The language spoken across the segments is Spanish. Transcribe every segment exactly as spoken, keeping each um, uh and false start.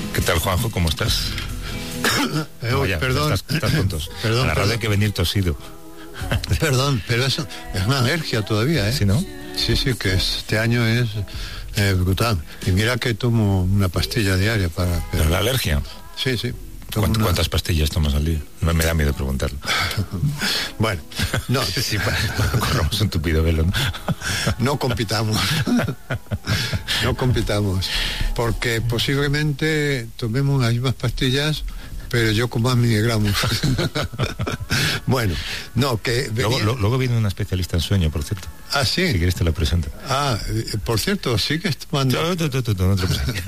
¿Qué tal, Juanjo? ¿Cómo estás? eh, no, ya, perdón. Estás, estás tontos. Perdón, a la radio hay que venir tosido. Perdón, pero eso es una alergia todavía, ¿eh? ¿Sí, no? Sí, sí, que este año es eh, brutal. Y mira que tomo una pastilla diaria para... ¿Pero la alergia? Sí, sí. ¿Cuántas, una... ¿Cuántas pastillas tomas al día? No me da miedo preguntarlo. Bueno, no. Sí, para, para corramos un tupido velo, ¿no? No compitamos. No compitamos. Porque posiblemente tomemos las mismas pastillas, pero yo con más miligramos. Bueno, no, que... Venía... Luego, lo, luego viene una especialista en sueño, por cierto. Ah, sí. Si quieres te la presento. Ah, por cierto, sigues tomando... No, no, no, no, no, no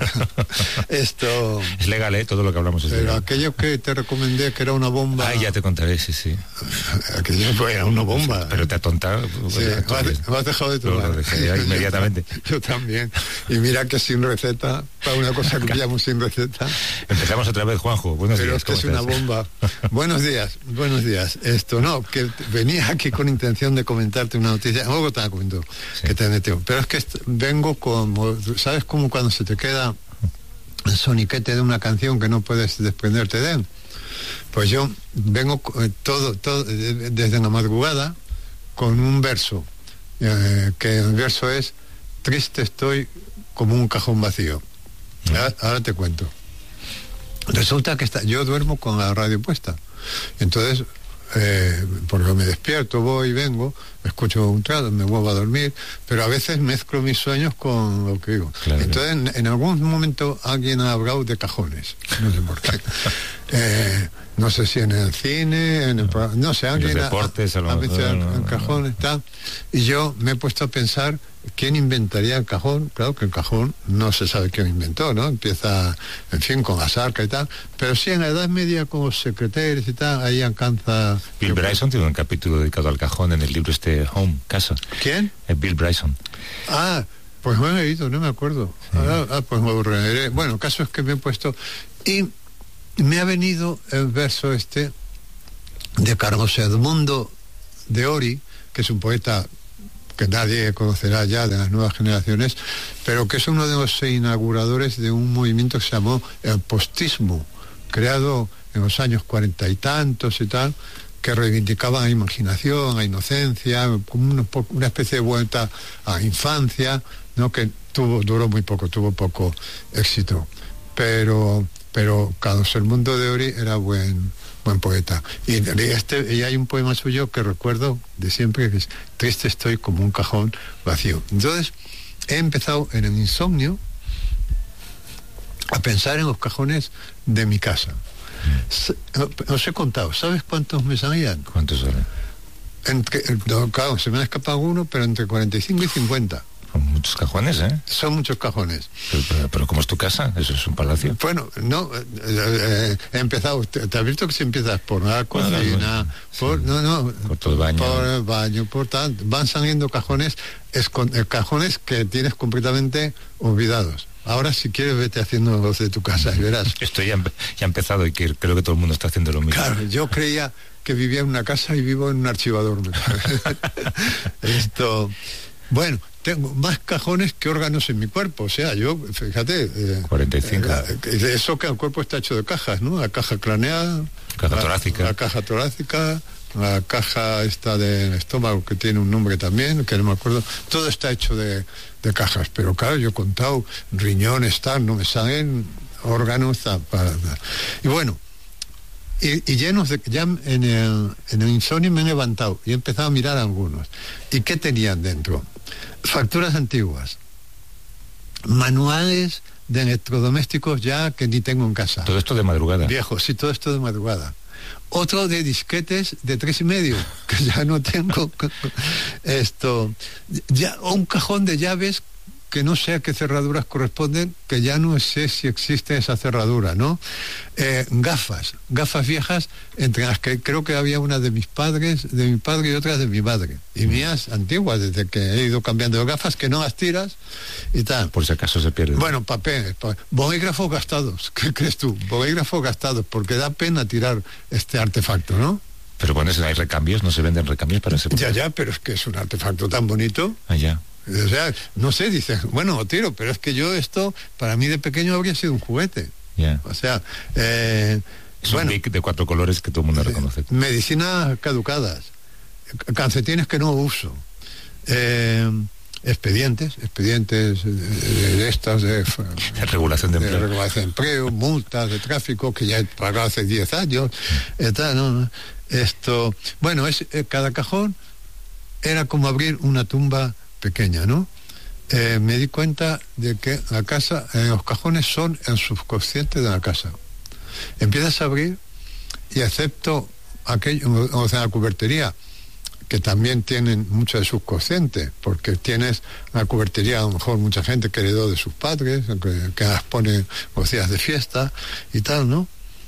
Esto... Es legal, ¿eh? Todo lo que hablamos es Pero legal. aquello que te recomendé, que era una bomba... Ah, ya te contaré, sí, sí. Aquello era una bomba. Pero te atontado. Sí, me has dejado de tomar. Lo dejé ya inmediatamente. Yo, yo también. Y mira que sin receta, para una cosa que pillamos sin receta... Empezamos otra vez, Juanjo. Buenos Pero días. es que es una bomba. Buenos días, buenos días. Esto no, que venía aquí con intención de comentarte una noticia. Luego te la comento, sí. Que te metió. Pero es que est- vengo como, ¿sabes cómo cuando se te queda el soniquete de una canción que no puedes desprenderte de él? Pues yo vengo todo, todo desde la madrugada con un verso, eh, que el verso es: triste estoy como un cajón vacío. Mm. Ahora, ahora te cuento. Resulta que está, yo duermo con la radio puesta, entonces eh, porque me despierto, voy y vengo, escucho un trato, me vuelvo a dormir, pero a veces mezclo mis sueños con lo que digo. Claro. Entonces en, en algún momento alguien ha hablado de cajones, no sé por qué. eh, no sé si en el cine, en el programa, no sé, alguien los deportes, ha, a, ha no, mencionado no, el cajón y tal, y yo me he puesto a pensar quién inventaría el cajón. Claro que el cajón no se sabe quién inventó, ¿no? Empieza, en fin, con las arcas y tal, pero sí en la Edad Media con los secretarios y tal, ahí alcanza... Bill Bryson tiene un capítulo dedicado al cajón en el libro este Home, Casa. ¿Quién? Es Bill Bryson. Ah, pues me he leído, no me acuerdo. Sí. Ah, ah, pues me aburriré. Bueno, el caso es que me he puesto... Y me ha venido el verso este de Carlos Edmundo de Ori, que es un poeta que nadie conocerá ya de las nuevas generaciones, pero que es uno de los inauguradores de un movimiento que se llamó el postismo, creado en los años cuarenta y tantos y tal, que reivindicaba la imaginación, la inocencia, como una, una especie de vuelta a la infancia, ¿no? Que tuvo, duró muy poco, tuvo poco éxito, pero, pero Carlos Edmundo de Ori era buen buen poeta. Y, este, y hay un poema suyo que recuerdo de siempre, que es: triste estoy como un cajón vacío. Entonces he empezado en el insomnio a pensar en los cajones de mi casa. Mm. Os he contado, ¿sabes cuántos me salían? ¿Cuántos salen? Entre, no, claro, se me ha escapado uno, pero entre cuarenta y cinco y cincuenta. Son muchos cajones, ¿eh? Son muchos cajones. Pero, pero, pero ¿cómo es tu casa? ¿Eso es un palacio? Bueno, no, eh, eh, he empezado, te, te has visto que si empiezas por la cocina, bueno, por, sí, no, no, por todo el baño. Por el baño, por tal, van saliendo cajones, escon, eh, cajones que tienes completamente olvidados. Ahora, si quieres, vete haciendo los de tu casa y verás. Esto ya, ya ha empezado y que, creo que todo el mundo está haciendo lo mismo. Claro, yo creía que vivía en una casa y vivo en un archivador. Esto, bueno, tengo más cajones que órganos en mi cuerpo, o sea, yo, fíjate... Eh, cuarenta y cinco. Eh, eso que el cuerpo está hecho de cajas, ¿no? La caja craneal... Caja la, torácica. La caja torácica, la caja esta del estómago, que tiene un nombre también, que no me acuerdo. Todo está hecho de, de cajas, pero claro, yo he contado riñones, tal, no me salen órganos, tal, para, tal. Y bueno, y, y llenos de... Ya en el, en el insomnio me he levantado y he empezado a mirar algunos. ¿Y qué tenían dentro? Facturas antiguas, manuales de electrodomésticos ya que ni tengo en casa. Todo esto de madrugada. Viejos, sí, todo esto de madrugada. Otro de disquetes de tres y medio, que ya no tengo. Esto, ya un cajón de llaves que no sé a qué cerraduras corresponden, que ya no sé si existe esa cerradura, ¿no? Eh, gafas, gafas viejas, entre las que creo que había una de mis padres, de mi padre y otras de mi madre. Y mías antiguas, desde que he ido cambiando de gafas, que no las tiras y tal. Por si acaso se pierde. Bueno, papeles, pa- bolígrafos gastados, ¿qué crees tú? Bolígrafos gastados, porque da pena tirar este artefacto, ¿no? Pero pones, hay recambios, no se venden recambios para ese... Ya, ya, pero es que es un artefacto tan bonito. Ah, ya. O sea, no sé, dice, bueno, tiro, pero es que yo esto, para mí de pequeño habría sido un juguete. Yeah. O sea, eh, es bueno, un Bic de cuatro colores que todo el mundo eh, reconoce. Medicinas caducadas, calcetines que no uso, eh, expedientes, expedientes de, de, de estas de, de regulación de, de empleo, regulación de empleo, multas de tráfico que ya he pagado hace diez años, y tal, ¿no? Esto, bueno, es eh, cada cajón era como abrir una tumba pequeña, ¿no? Eh, me di cuenta de que la casa, eh, los cajones son el subconsciente de la casa. Empiezas a abrir y excepto aquello, o sea, la cubertería, que también tienen mucho de subconsciente, porque tienes la cubertería, a lo mejor mucha gente que heredó de sus padres, que, que las pone los días de fiesta y tal, ¿no?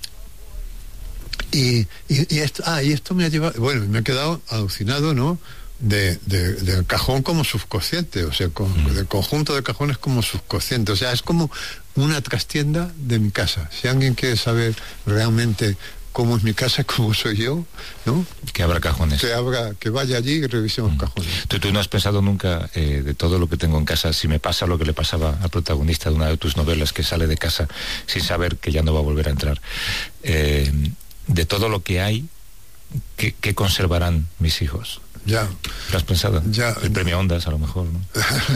Y, y, y esto, ah, y esto me ha llevado, bueno, me he quedado alucinado, ¿no? De, de, del cajón como subconsciente, o sea, con, mm. del conjunto de cajones como subconsciente, o sea, es como una trastienda de mi casa. Si alguien quiere saber realmente cómo es mi casa, cómo soy yo, ¿no? Que abra cajones. Que abra, que vaya allí y revisemos mm. cajones. ¿Tú, tú no has pensado nunca eh, de todo lo que tengo en casa, si me pasa lo que le pasaba al protagonista de una de tus novelas, que sale de casa sin saber que ya no va a volver a entrar? Eh, de todo lo que hay, ¿qué, qué conservarán mis hijos? Ya. ¿Lo has pensado? Ya. El premio Ondas, a lo mejor, ¿no?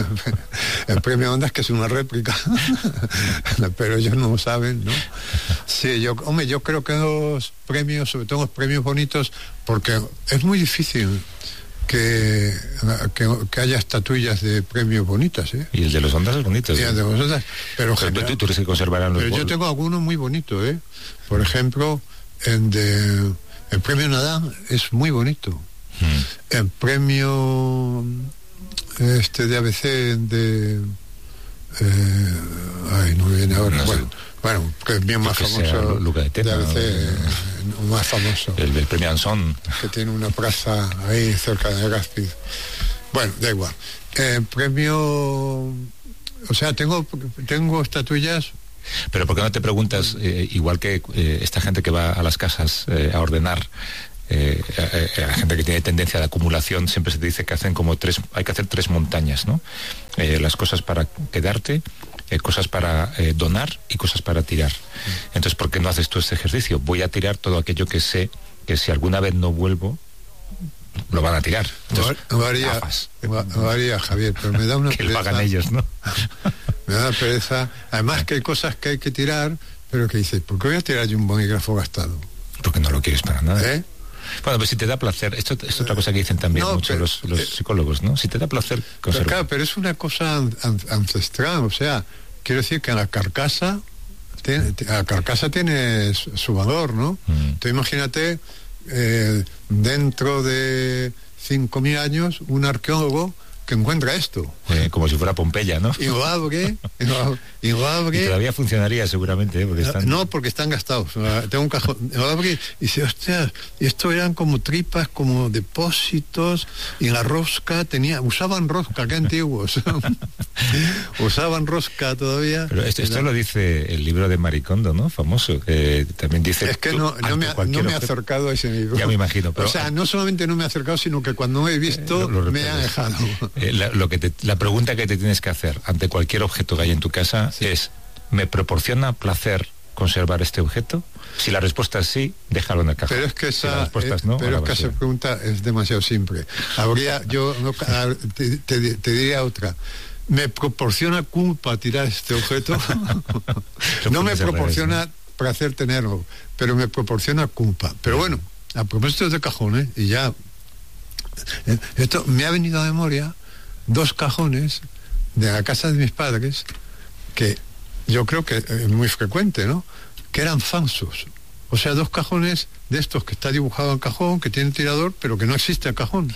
El premio Ondas, que es una réplica, pero ellos no lo saben, ¿no? Sí, yo, hombre, yo creo que los premios, sobre todo los premios bonitos, porque es muy difícil que, que, que haya estatuillas de premios bonitas, ¿eh? Y el de los Ondas es bonito. Y el de los Ondas, pero, pero general, tú, tú eres que conservarán los pero yo tengo algunos muy bonitos, ¿eh? Por ejemplo, el de el premio Nadal es muy bonito. Hmm. El premio este de A B C de eh, ay, no me viene ahora, no bueno, sé. Bueno, que es bien más famoso Luca de, Tena, de A B C, o... más famoso. El del premio Anson, que tiene una plaza ahí cerca de Gaspid. Bueno, da igual. El premio, o sea, tengo tengo estatuillas. Pero ¿por qué no te preguntas, eh, igual que eh, esta gente que va a las casas eh, a ordenar, eh, a, a la gente que tiene tendencia de acumulación, siempre se te dice que hacen como tres, hay que hacer tres montañas, ¿no? Eh, las cosas para quedarte, eh, cosas para eh, donar y cosas para tirar. Entonces, ¿por qué no haces tú este ejercicio? Voy a tirar todo aquello que sé que si alguna vez no vuelvo, lo van a tirar. Entonces, lo haría, lo haría, Javier, pero me da una que pereza. Lo hagan ellos, ¿no? Me da pereza. Además que hay cosas que hay que tirar, pero que dices, ¿por qué voy a tirar yo un bolígrafo gastado? Porque no lo quieres para nada. ¿Eh? Bueno, pues si te da placer, esto es otra cosa que dicen también no, mucho pero, los, los eh, psicólogos, ¿no? Si te da placer, pero claro, pero es una cosa an, ancestral, o sea, quiero decir que la carcasa, tiene, la carcasa tiene su valor, ¿no? Mm. Tú imagínate, eh, dentro de cinco mil años, un arqueólogo que encuentra esto. Eh, como si fuera Pompeya, ¿no? Y lo abre, y lo, y lo abre. Y todavía funcionaría seguramente, ¿eh? Porque están... No, porque están gastados. Tengo un cajón, lo abre y dice, hostia, esto eran como tripas, como depósitos, y la rosca tenía, usaban rosca, qué antiguos. Usaban rosca todavía. Pero esto, esto lo dice el libro de Maricondo, ¿no? Famoso. Eh, también dice... Es que no, no me, no me he acercado a ese libro. Ya me imagino. Pero... O sea, no solamente no me he acercado, sino que cuando he visto, eh, lo, lo me ha dejado. Eh, la, lo que te, la pregunta que te tienes que hacer ante cualquier objeto que hay en tu casa sí. es, ¿me proporciona placer conservar este objeto? Si la respuesta es sí, déjalo en el cajón. Pero es que esa, si la respuesta es no, pero es que esa pregunta es demasiado simple. Habría, yo no, te, te, te diría otra. ¿Me proporciona culpa tirar este objeto? No me proporciona ¿no? placer tenerlo, pero me proporciona culpa. Pero bueno, a propósito de cajones, y ya esto me ha venido a memoria dos cajones de la casa de mis padres que yo creo que es muy frecuente, ¿no? Que eran falsos. O sea, dos cajones de estos que está dibujado el cajón, que tiene tirador, pero que no existe el cajón.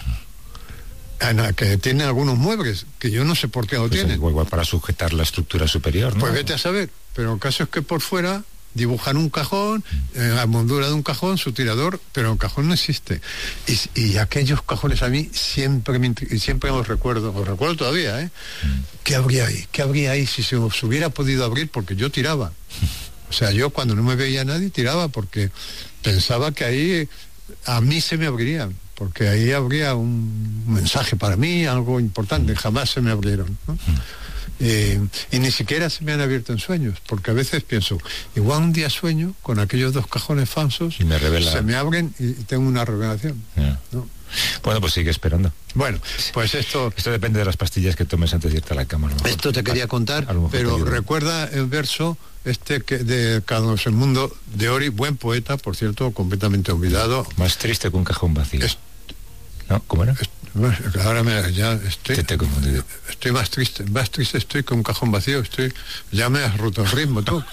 Que tienen algunos muebles, que yo no sé por qué lo pues tienen. Igual para sujetar la estructura superior, ¿no? Pues vete a saber. Pero el caso es que por fuera dibujan un cajón, eh, la moldura de un cajón, su tirador, pero el cajón no existe. Y, y aquellos cajones a mí siempre me, siempre los recuerdo, los recuerdo todavía, ¿eh? Mm. ¿Qué habría ahí? ¿Qué habría ahí si se os hubiera podido abrir? Porque yo tiraba. O sea, yo cuando no me veía nadie tiraba, porque pensaba que ahí a mí se me abrirían, porque ahí habría un mensaje para mí, algo importante. Jamás se me abrieron, ¿no? Eh, y ni siquiera se me han abierto en sueños, porque a veces pienso, igual un día sueño con aquellos dos cajones falsos, y me revela... se me abren y tengo una revelación. Yeah. ¿No? Bueno, pues sigue esperando. Bueno, pues esto... Esto depende de las pastillas que tomes antes de irte a la cama. Esto te quería contar, pero recuerda el verso este que de Carlos Edmundo de Ory, buen poeta, por cierto, completamente olvidado. Más triste que un cajón vacío. Es, ¿no? ¿Cómo era? Es, ahora me, ya estoy, te, te estoy más triste, más triste estoy que un cajón vacío, estoy, ya me has roto el ritmo tú.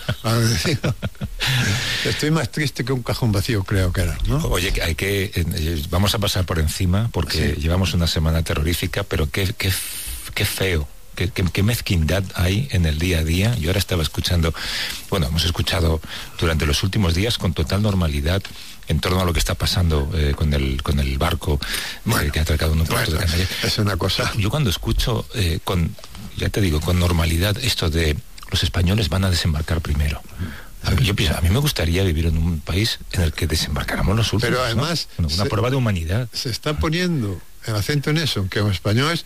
Estoy más triste que un cajón vacío, creo que era, ¿no? Oye, hay que, eh, vamos a pasar por encima, porque sí. Llevamos una semana terrorífica, pero qué, qué, qué feo. Qué, qué, qué mezquindad hay en el día a día. Yo ahora estaba escuchando, bueno, hemos escuchado durante los últimos días con total normalidad en torno a lo que está pasando eh, con el con el barco bueno, eh, que ha atracado en un puerto bueno, de Canarias. Es una cosa. Yo cuando escucho eh, con, ya te digo, con normalidad esto de los españoles van a desembarcar primero. A mí, yo pienso, a mí me gustaría vivir en un país en el que desembarcáramos los últimos. Pero además, ¿no? Bueno, una se, prueba de humanidad. Se está poniendo el acento en eso, que los españoles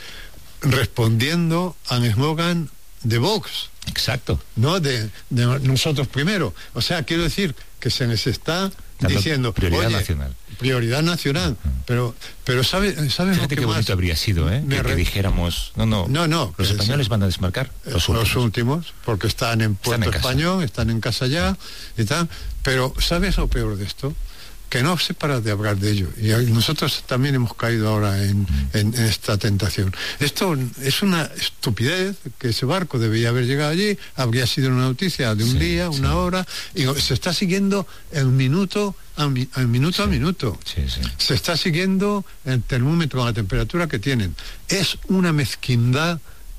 respondiendo al eslogan de Vox. Exacto. No de, de nosotros primero. O sea, quiero decir que se les está Dando diciendo prioridad oye, nacional. Prioridad nacional. Uh-huh. Pero, pero ¿sabes sabe Fíjate lo que qué más bonito habría sido, ¿eh? Que, re... que dijéramos, no, no, no, no los españoles van a desmarcar los últimos. Los últimos, porque están en Puerto están en Español, casa. Están en casa ya, y tal. Pero, ¿sabes lo peor de esto? Que no se para de hablar de ello. Y nosotros también hemos caído ahora en, mm. en, en esta tentación. Esto es una estupidez, que ese barco debía haber llegado allí, habría sido una noticia de un sí, día, una sí. hora, y se está siguiendo el minuto a, mi, a minuto, sí. a minuto. Sí, sí. Se está siguiendo el termómetro, la temperatura que tienen. Es una mezquindad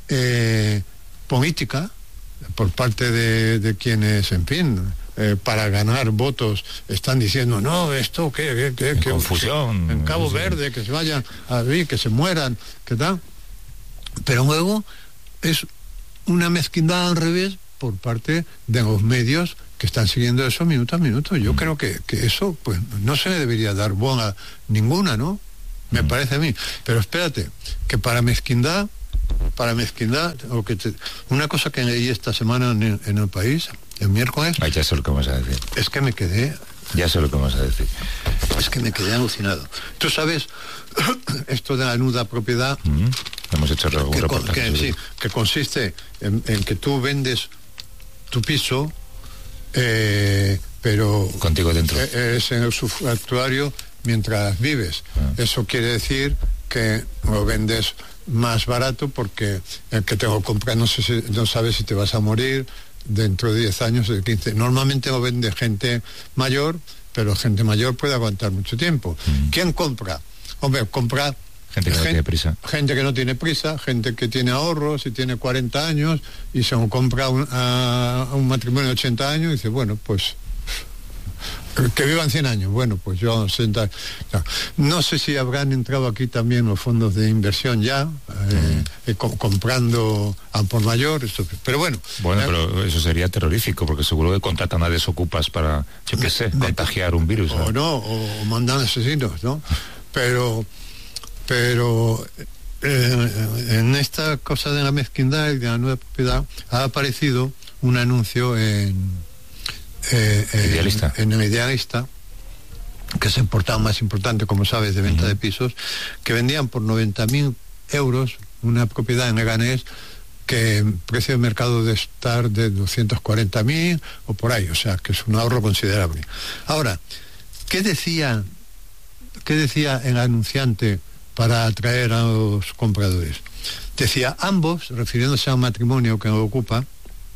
eh, política por parte de, de quienes, en fin... Eh, para ganar votos están diciendo no, esto qué, qué, qué confusión que, en Cabo sí. Verde que se vayan a vivir, que se mueran, qué tal, pero luego es una mezquindad al revés por parte de los medios que están siguiendo eso minuto a minuto. Yo mm. creo que, que eso pues no se le debería dar buena ninguna, ¿no? Me mm. parece a mí, pero espérate, que para mezquindad para mezquindad o que te, una cosa que leí esta semana en, en El País el miércoles. Ay, ya sé lo que vamos a decir. Es que me quedé... Ya sé lo que vamos a decir. Es que me quedé alucinado. Tú sabes, esto de la nuda propiedad... Mm-hmm. Hemos hecho un que, reportaje. Que, sí, que consiste en, en que tú vendes tu piso, eh, pero... Contigo dentro. Es en el usufructuario mientras vives. Ah. Eso quiere decir que lo vendes más barato porque el que te lo compra no, sé si, no sabe si te vas a morir... dentro de diez años, de quince. Normalmente lo vende gente mayor, pero gente mayor puede aguantar mucho tiempo. Mm. ¿Quién compra? Hombre, compra gente que, gente, no tiene prisa. gente que no tiene prisa, gente que tiene ahorros y tiene cuarenta años y se lo compra un, a, a un matrimonio de ochenta años y dice, bueno, pues que vivan cien años. Bueno, pues yo senta... no sé si habrán entrado aquí también los fondos de inversión ya, eh, mm. eh, co- comprando al por mayor, esto, pero bueno. Bueno, eh, pero eso sería terrorífico, porque seguro que contratan a desocupas para, yo qué sé, de, contagiar un virus. O no, o mandan asesinos, ¿no? Pero, pero eh, en esta cosa de la mezquindad y de la nueva propiedad ha aparecido un anuncio en Eh, Idealista. En, en el Idealista, que es el portal más importante, como sabes, de venta uh-huh. de pisos, que vendían por noventa mil euros una propiedad en Leganés que en precio de mercado de estar de doscientos cuarenta mil o por ahí, o sea, que es un ahorro considerable. Ahora, ¿qué decía, qué decía el anunciante para atraer a los compradores? Decía, ambos, refiriéndose a un matrimonio que lo ocupa,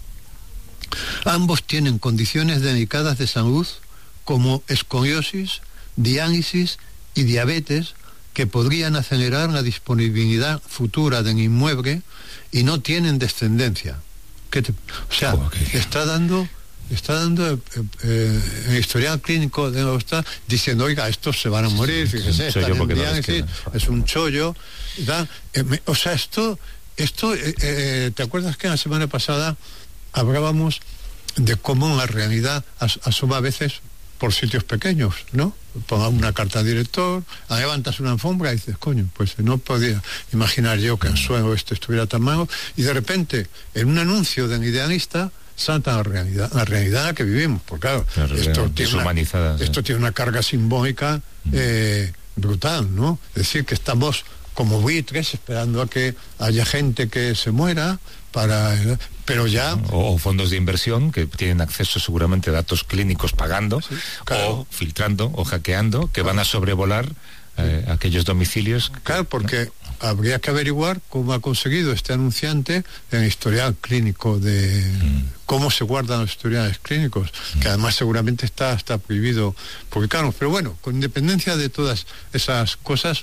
ambos tienen condiciones delicadas de salud como escoliosis, diálisis y diabetes que podrían acelerar la disponibilidad futura del inmueble y no tienen descendencia. ¿Qué te, o sea, okay. está dando está dando eh, eh, el historial clínico de los está diciendo, oiga, estos se van a morir, sí, fíjese, están en diálisis, no es un chollo, eh, me, o sea, esto, esto eh, eh, ¿te acuerdas que la semana pasada hablábamos de cómo la realidad as- asoma a veces por sitios pequeños, ¿no? ponga una carta al director, levantas una alfombra y dices, coño, pues no podía imaginar yo que en suelo esto estuviera tan malo, y de repente en un anuncio de Idealista salta la realidad, la realidad en la que vivimos, porque claro, claro esto, tiene una, sí. esto tiene una carga simbólica eh, brutal, ¿no? Es decir, que estamos como buitres esperando a que haya gente que se muera para, pero ya o, o fondos de inversión que tienen acceso seguramente a datos clínicos pagando, sí, claro, o filtrando o hackeando, que claro, van a sobrevolar eh, aquellos domicilios. Claro, porque ¿no? habría que averiguar cómo ha conseguido este anunciante el historial clínico de mm. cómo se guardan los historiales clínicos, mm. que además seguramente está, está prohibido publicarlos. Pero bueno, con independencia de todas esas cosas,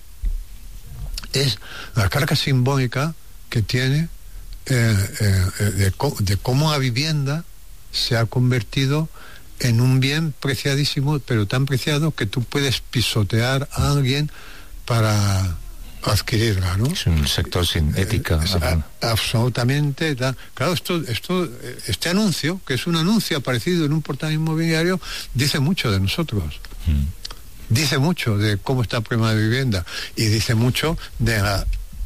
es la carga simbólica que tiene Eh, eh, de, de cómo la vivienda se ha convertido en un bien preciadísimo, pero tan preciado que tú puedes pisotear a alguien para adquirirla, ¿no? Es un sector sin ética. Eh, a, absolutamente. Da, claro, esto, esto, este anuncio, que es un anuncio aparecido en un portal inmobiliario, dice mucho de nosotros. Mm. Dice mucho de cómo está el problema de vivienda y dice mucho de la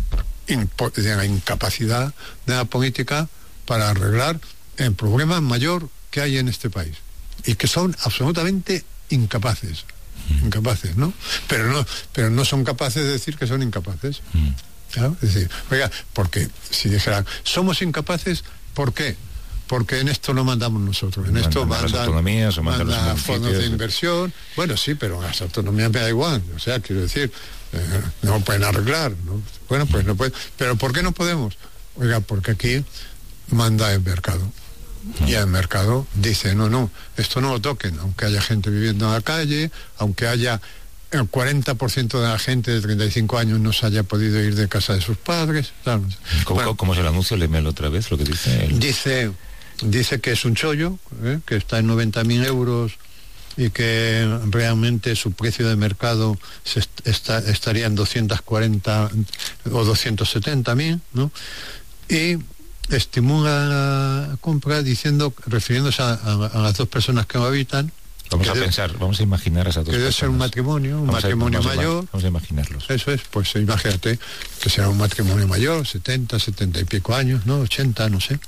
de la incapacidad de la política para arreglar el problema mayor que hay en este país, y que son absolutamente incapaces incapaces, ¿no? Pero no, pero no son capaces de decir que son incapaces. ¿Claro? Es decir, oiga, porque si dijeran, somos incapaces, ¿por qué? Porque en esto no mandamos nosotros, en esto mandan las autonomías o mandan manda los fondos de inversión. Bueno, sí, pero las autonomías me da igual, o sea, quiero decir, eh, no pueden arreglar, ¿no? Bueno, pues no pueden, pero ¿por qué no podemos? Oiga, porque aquí manda el mercado. Y el mercado dice, no, no, esto no lo toquen, aunque haya gente viviendo en la calle, aunque haya el cuarenta por ciento de la gente de treinta y cinco años no se haya podido ir de casa de sus padres. Tal. ¿Cómo, bueno, ¿Cómo es el anuncio? Léemelo otra vez, lo que dice él. Dice, dice que es un chollo, ¿eh? que está en noventa mil euros y que realmente su precio de mercado se est está, estaría en doscientos cuarenta o doscientos setenta mil, ¿no? Y estimula la compra diciendo, refiriéndose a, a, a las dos personas que lo habitan. Vamos a debe, pensar, vamos a imaginar a esas dos que personas. Debe ser un matrimonio, un vamos matrimonio a, vamos mayor. A, vamos a imaginarlos. Eso es, pues imagínate que será un matrimonio mayor, setenta, setenta y pico años, ¿no? ochenta, no sé.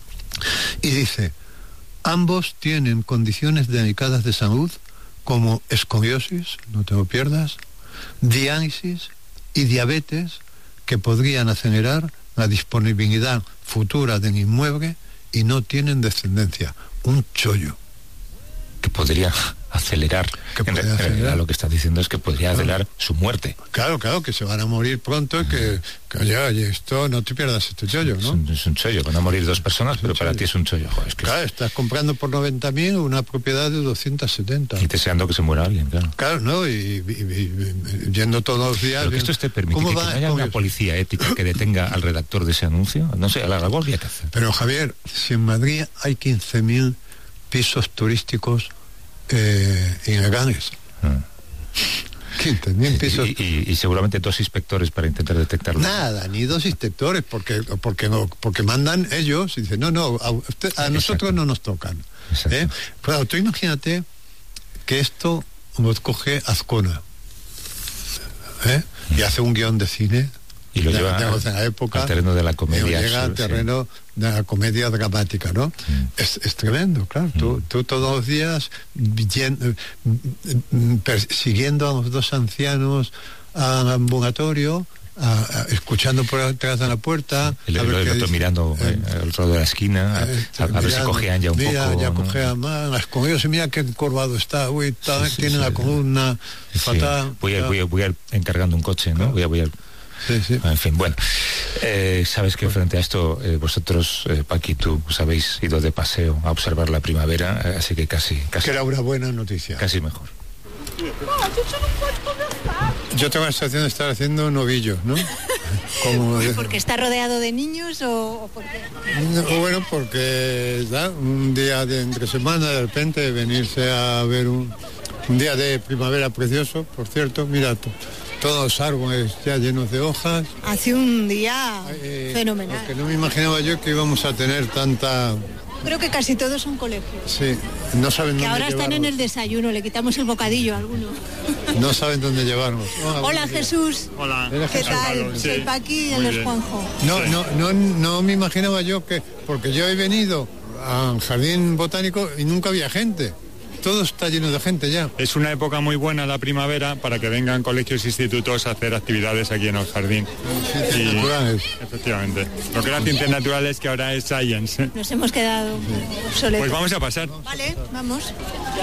Y dice, ambos tienen condiciones delicadas de salud como escoliosis, no te lo pierdas, diálisis y diabetes que podrían acelerar la disponibilidad futura del inmueble y no tienen descendencia. Un chollo. Que podría acelerar. Que en podría acelerar. Lo que estás diciendo es que podría acelerar claro. su muerte. Claro, claro, que se van a morir pronto y que, que oye, oye, esto, no te pierdas este chollo, ¿no? Es un, es un chollo, van a morir dos personas, pero para ti es un chollo. Joder, es que claro, es... estás comprando por noventa mil una propiedad de doscientos setenta. Y deseando que se muera alguien, claro. Claro, ¿no? Y, y, y, y yendo todos los días... Pero que esto esté permitido, que, que no haya una policía ética que detenga al redactor de ese anuncio. No sé, a la algo habría que hacer. Pero Javier, si en Madrid hay quince mil pisos turísticos Eh, ilegales. Ah. quince mil pisos. Y, y, y seguramente dos inspectores para intentar detectarlo. Nada, ni dos inspectores, porque porque no, porque mandan ellos y dicen, no, no, a, usted, a nosotros no nos tocan. ¿eh? Claro, tú imagínate que esto lo coge Azcona, ¿eh? mm. y hace un guión de cine. Y lo lleva de, de la época, al terreno de la comedia. Llega al terreno sí. de la comedia dramática, ¿no? Mm. Es, es tremendo, claro. Mm. Tú, tú todos los días yen, persiguiendo a los dos ancianos al ambulatorio, a, a, escuchando por detrás de la puerta. El, el, el otro dice, mirando eh, al otro lado de la esquina, eh, a, a mirando, ver si cojean ya un mira, poco. ya ¿no? cojean más, las comidas, mira qué encorvado está, uy, está, sí, sí, tiene sí, la columna sí. fatal. Voy a, voy, a, voy a ir encargando un coche, ¿no? Claro. Voy a, voy a Sí, sí. En fin, bueno, eh, sabes que frente a esto eh, vosotros, eh, Paqui, tú os habéis ido de paseo a observar la primavera, eh, así que casi, casi... Que era una buena noticia. Casi mejor. Yo tengo la sensación de estar haciendo novillos, ¿no? Como de... ¿Porque está rodeado de niños o, o por qué? No, bueno, porque ¿da? un día de entre semana de repente venirse a ver un, un día de primavera precioso, por cierto, mira tú. Todos los árboles ya llenos de hojas. Hace un día eh, fenomenal. Lo que no me imaginaba yo que íbamos a tener tanta Creo que casi todos son colegios. Sí, no saben Que dónde ahora están en llevarnos. el desayuno, le quitamos el bocadillo a algunos. No saben dónde llevarnos. Hola, Hola Jesús. Hola. Era ¿Qué Jesús. tal? Sí. Soy Paqui y él Muy es bien. Juanjo. No, Sí. no, no, no me imaginaba yo que, porque yo he venido al jardín botánico y nunca había gente. Todo está lleno de gente ya. Es una época muy buena la primavera para que vengan colegios e institutos a hacer actividades aquí en el jardín. Ciencias naturales. Efectivamente. Lo que era ciencias naturales que ahora es science. Nos hemos quedado obsoletos. Pues vamos a pasar. Vale, vamos.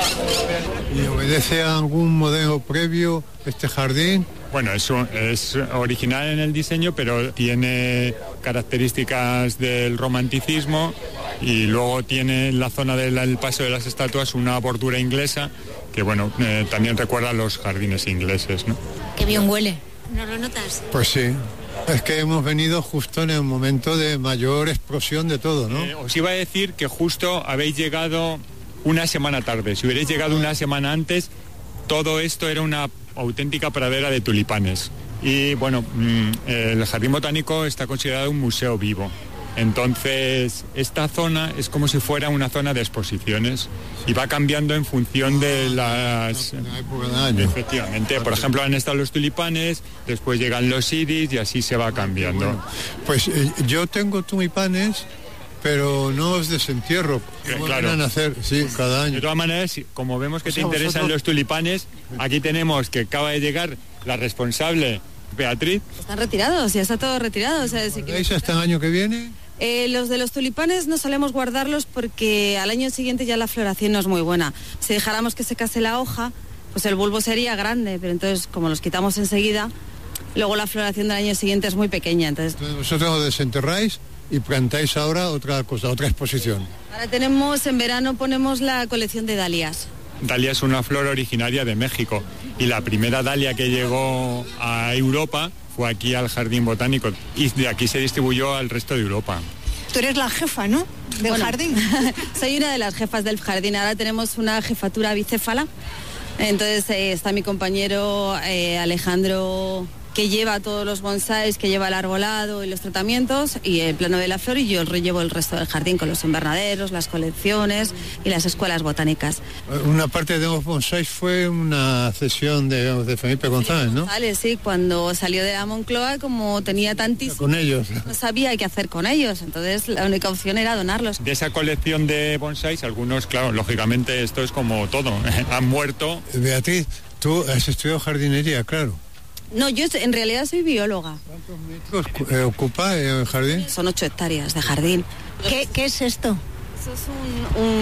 ¿Y obedece a algún modelo previo este jardín? Bueno, es, un- es original en el diseño, pero tiene características del romanticismo y luego tiene en la zona del paso de las estatuas una bordura inglesa que, bueno, eh, también recuerda a los jardines ingleses, ¿no? Qué bien huele. ¿No lo notas? Pues sí. Es que hemos venido justo en el momento de mayor explosión de todo, ¿no? Eh, os iba a decir que justo habéis llegado una semana tarde. Si hubierais llegado una semana antes, todo esto era una auténtica pradera de tulipanes. Y bueno, mm, el Jardín Botánico está considerado un museo vivo. Entonces, esta zona es como si fuera una zona de exposiciones y va cambiando en función de las... En la época del año. Efectivamente, por ejemplo, han estado los tulipanes, después llegan los iris y así se va cambiando. Bueno, pues eh, yo tengo tulipanes, pero no os desentierro. Eh, Como claro. vienen a hacer, sí, cada De año. todas maneras, si- como vemos que O te sea, interesan vosotros- los tulipanes, aquí tenemos que acaba de llegar la responsable, Beatriz. Están retirados, ya está todo retirado. O sea, si ¿Veis hasta el año que viene? Eh, los de los tulipanes no solemos guardarlos porque al año siguiente ya la floración no es muy buena. Si dejáramos que secase la hoja, pues el bulbo sería grande, pero entonces como los quitamos enseguida, luego la floración del año siguiente es muy pequeña. Entonces Entonces vosotros os desenterráis y plantáis ahora otra cosa, otra exposición. ahora tenemos, en verano ponemos la colección de dalias. Dalia es una flor originaria de México y la primera dalia que llegó a Europa fue aquí al Jardín Botánico y de aquí se distribuyó al resto de Europa. Tú eres la jefa, ¿no? Del Bueno, jardín. Soy una de las jefas del jardín. Ahora tenemos una jefatura bicéfala. Entonces eh, está mi compañero eh, Alejandro, que lleva todos los bonsáis, que lleva el arbolado y los tratamientos, y el plano de la flor, y yo llevo el resto del jardín con los invernaderos, las colecciones y las escuelas botánicas. Una parte de los bonsáis fue una cesión de, de Felipe González, ¿no? Vale, sí, cuando salió de la Moncloa, como tenía tantísimos, Con ellos. no sabía qué hacer con ellos, entonces la única opción era donarlos. De esa colección de bonsáis, algunos, claro, lógicamente esto es como todo, han muerto. Beatriz, tú has estudiado jardinería, claro. No, yo en realidad soy bióloga. ¿Cuántos metros eh, ocupa el jardín? Son ocho hectáreas de jardín. ¿Qué, ¿Qué es esto? Eso es un, un